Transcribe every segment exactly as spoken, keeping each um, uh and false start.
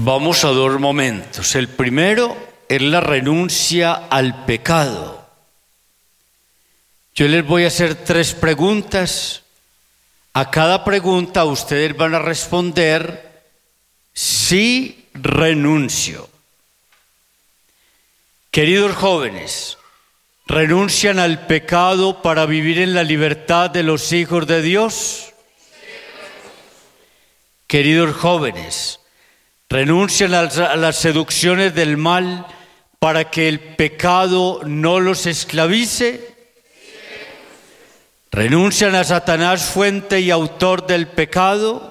Vamos a dos momentos. El primero es la renuncia al pecado. Yo les voy a hacer tres preguntas. A cada pregunta ustedes van a responder sí renuncio. Queridos jóvenes, ¿renuncian al pecado para vivir en la libertad de los hijos de Dios? Queridos jóvenes, ¿renuncian a las seducciones del mal para que el pecado no los esclavice? ¿Renuncian a Satanás, fuente y autor del pecado?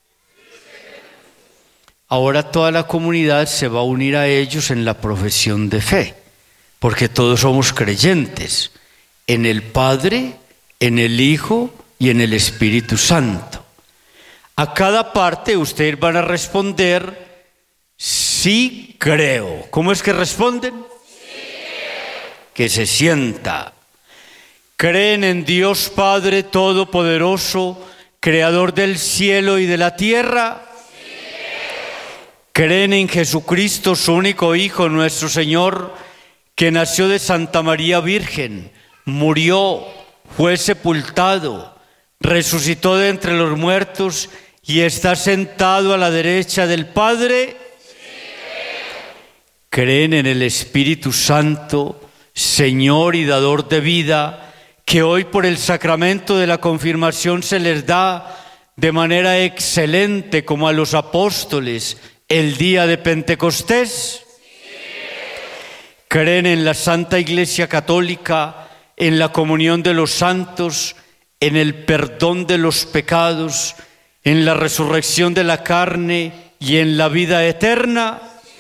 Ahora toda la comunidad se va a unir a ellos en la profesión de fe, porque todos somos creyentes en el Padre, en el Hijo y en el Espíritu Santo. A cada parte ustedes van a responder sí creo. ¿Cómo es que responden? Sí creo. Que se sienta. ¿Creen en Dios Padre Todopoderoso, Creador del cielo y de la tierra? Sí creo. ¿Creen en Jesucristo, su único Hijo, nuestro Señor, que nació de Santa María Virgen, murió, fue sepultado, resucitó de entre los muertos y está sentado a la derecha del Padre? Sí creo. ¿Creen en el Espíritu Santo, Señor y dador de vida, que hoy por el sacramento de la confirmación se les da de manera excelente como a los apóstoles el día de Pentecostés? ¿Creen en la Santa Iglesia Católica, en la comunión de los santos, en el perdón de los pecados, en la resurrección de la carne y en la vida eterna?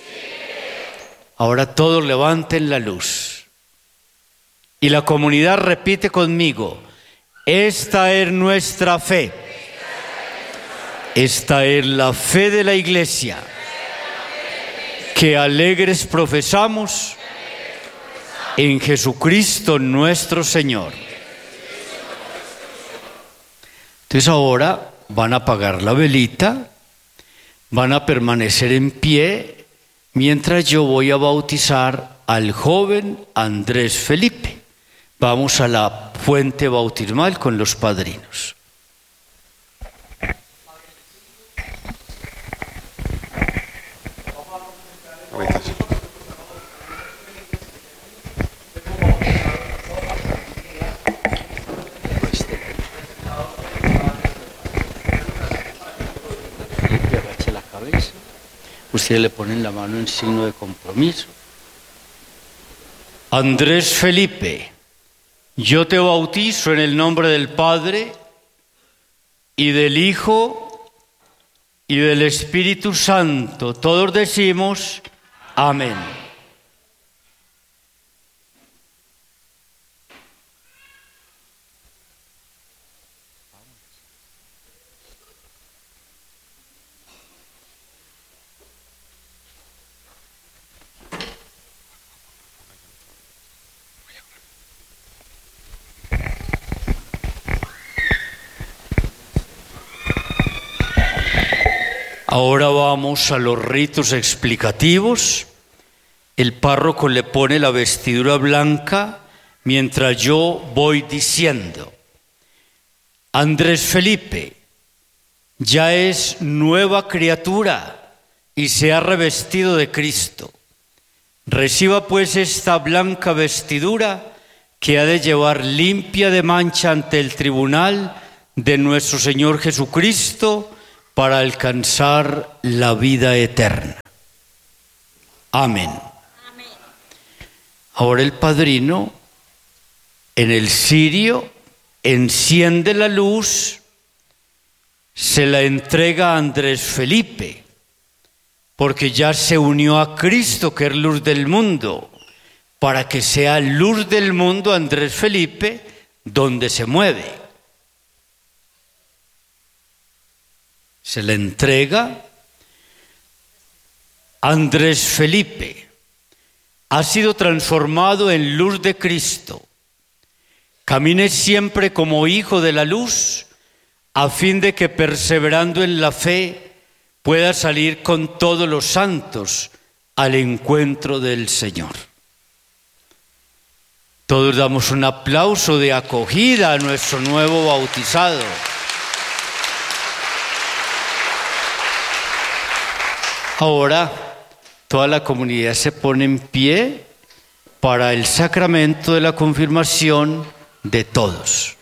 Ahora todos levanten la luz. Y la comunidad repite conmigo: esta es nuestra fe. Esta es la fe de la Iglesia, que alegres profesamos en Jesucristo nuestro Señor. Entonces ahora van a apagar la velita, van a permanecer en pie mientras yo voy a bautizar al joven Andrés Felipe. Vamos a la fuente bautismal con los padrinos. Agache la cabeza. Ustedes le ponen la mano en signo de compromiso. Andrés Felipe, yo te bautizo en el nombre del Padre, y del Hijo, y del Espíritu Santo. Todos decimos amén. Ahora vamos a los ritos explicativos. El párroco le pone la vestidura blanca mientras yo voy diciendo: Andrés Felipe ya es nueva criatura y se ha revestido de Cristo. Reciba pues esta blanca vestidura que ha de llevar limpia de mancha ante el tribunal de nuestro Señor Jesucristo, para alcanzar la vida eterna. Amén. Amén. Ahora el padrino en el cirio enciende la luz, se la entrega a Andrés Felipe, porque ya se unió a Cristo, que es luz del mundo, para que sea luz del mundo Andrés Felipe donde se mueve. Se le entrega. Andrés Felipe ha sido transformado en luz de Cristo. Camine siempre como hijo de la luz, a fin de que perseverando en la fe pueda salir con todos los santos al encuentro del Señor. Todos damos un aplauso de acogida a nuestro nuevo bautizado. Ahora toda la comunidad se pone en pie para el sacramento de la confirmación de todos.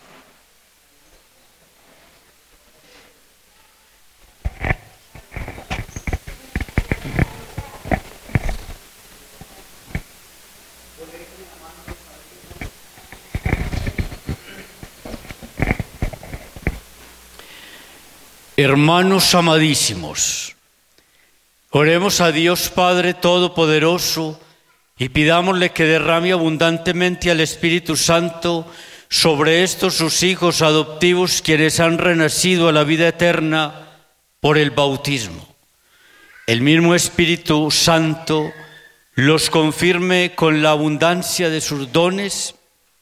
Hermanos amadísimos, oremos a Dios Padre Todopoderoso y pidámosle que derrame abundantemente al Espíritu Santo sobre estos sus hijos adoptivos, quienes han renacido a la vida eterna por el bautismo. El mismo Espíritu Santo los confirme con la abundancia de sus dones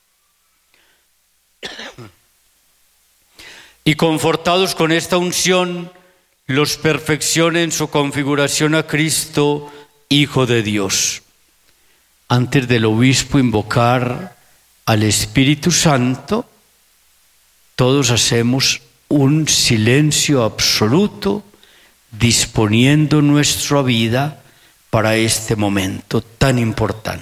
y, confortados con esta unción, los perfeccione en su configuración a Cristo, Hijo de Dios. Antes del obispo invocar al Espíritu Santo, todos hacemos un silencio absoluto, disponiendo nuestra vida para este momento tan importante.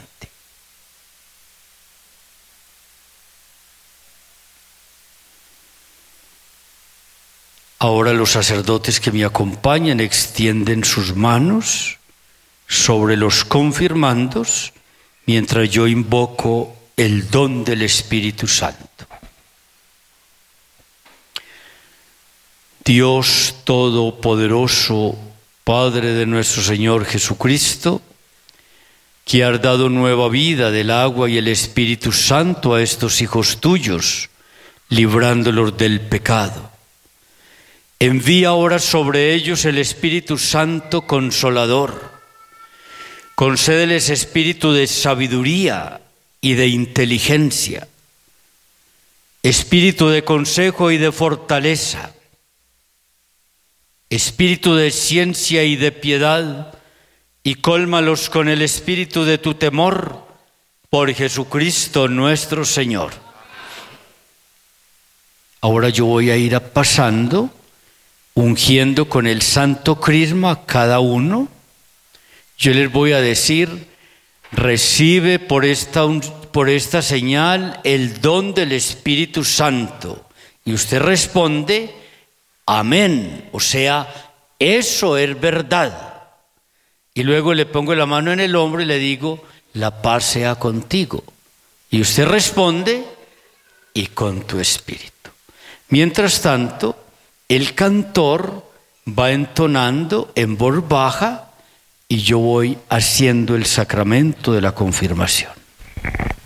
Ahora los sacerdotes que me acompañan extienden sus manos sobre los confirmandos mientras yo invoco el don del Espíritu Santo. Dios Todopoderoso, Padre de nuestro Señor Jesucristo, que has dado nueva vida del agua y el Espíritu Santo a estos hijos tuyos, librándolos del pecado. Envía ahora sobre ellos el Espíritu Santo Consolador. Concédeles espíritu de sabiduría y de inteligencia, espíritu de consejo y de fortaleza, espíritu de ciencia y de piedad, y cólmalos con el espíritu de tu temor, por Jesucristo nuestro Señor. Ahora yo voy a ir pasando, ungiendo con el santo crisma a cada uno. Yo les voy a decir: recibe por esta, por esta señal el don del Espíritu Santo. Y usted responde: amén. O sea, eso es verdad. Y luego le pongo la mano en el hombro y le digo: la paz sea contigo. Y usted responde: y con tu espíritu. Mientras tanto, el cantor va entonando en voz baja y yo voy haciendo el sacramento de la confirmación.